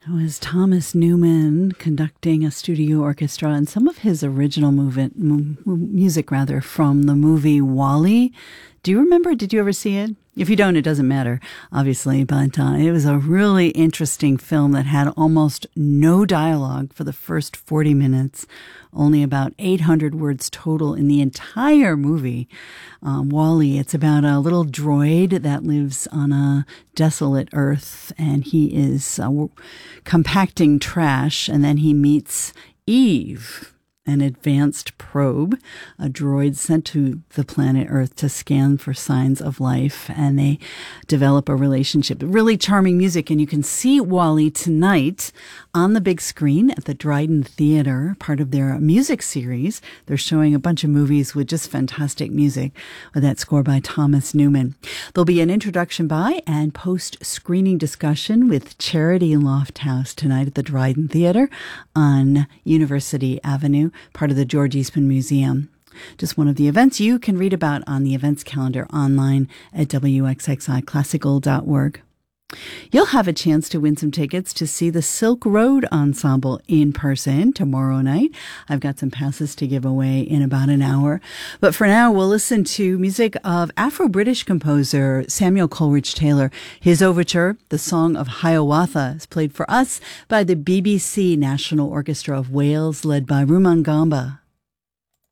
It was Thomas Newman conducting a studio orchestra and some of his original music from the movie WALL-E. Do you remember? Did you ever see it? If you don't, it doesn't matter, obviously, but it was a really interesting film that had almost no dialogue for the first 40 minutes, only about 800 words total in the entire movie. WALL-E, it's about a little droid that lives on a desolate Earth, and he is compacting trash, and then he meets Eve, an advanced probe, a droid sent to the planet Earth to scan for signs of life, and they develop a relationship. Really charming music, and you can see WALL-E tonight on the big screen at the Dryden Theater, part of their music series. They're showing a bunch of movies with just fantastic music with that score by Thomas Newman. There'll be an introduction by and post-screening discussion with Charity Lofthouse tonight at the Dryden Theater on University Avenue, part of the George Eastman Museum. Just one of the events you can read about on the events calendar online at wxxiclassical.org. You'll have a chance to win some tickets to see the Silk Road Ensemble in person tomorrow night. I've got some passes to give away in about an hour. But for now, we'll listen to music of Afro-British composer Samuel Coleridge Taylor. His overture, The Song of Hiawatha, is played for us by the BBC National Orchestra of Wales, led by Rumangamba.